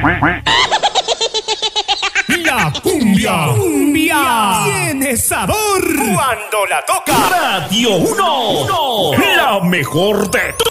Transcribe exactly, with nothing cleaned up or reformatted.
La cumbia, cumbia tiene sabor cuando la toca Radio uno, la mejor de